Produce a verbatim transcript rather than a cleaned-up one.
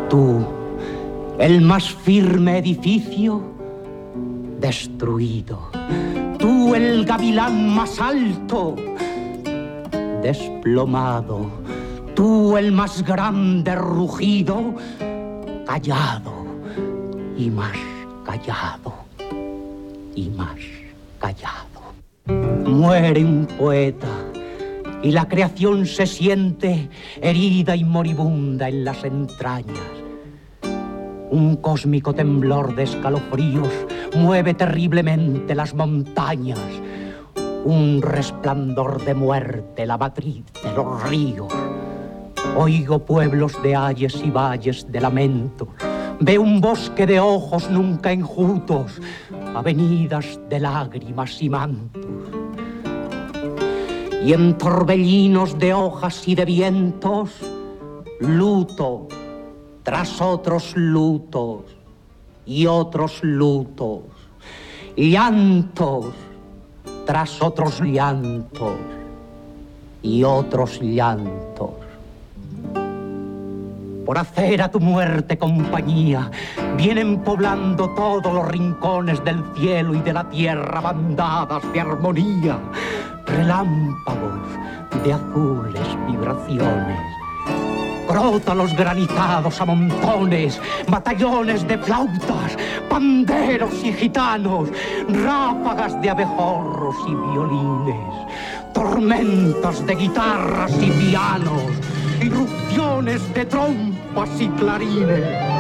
Tú, el más firme edificio, destruido. Tú, el gavilán más alto, desplomado. Tú, el más grande rugido, callado y más callado y más callado. Muere un poeta y la creación se siente herida y moribunda en las entrañas. Un cósmico temblor de escalofríos mueve terriblemente las montañas. Un resplandor de muerte la matriz de los ríos. Oigo pueblos de ayes y valles de lamento. Veo un bosque de ojos nunca enjutos, avenidas de lágrimas y mantos. Y en torbellinos de hojas y de vientos, luto tras otros lutos y otros lutos, llantos tras otros llantos y otros llantos. Por hacer a tu muerte compañía, vienen poblando todos los rincones del cielo y de la tierra bandadas de armonía, relámpagos de azules vibraciones, crótalos granizados a montones, batallones de flautas, panderos y gitanos, ráfagas de abejorros y violines, tormentas de guitarras y pianos, irrupciones de trompas y clarines.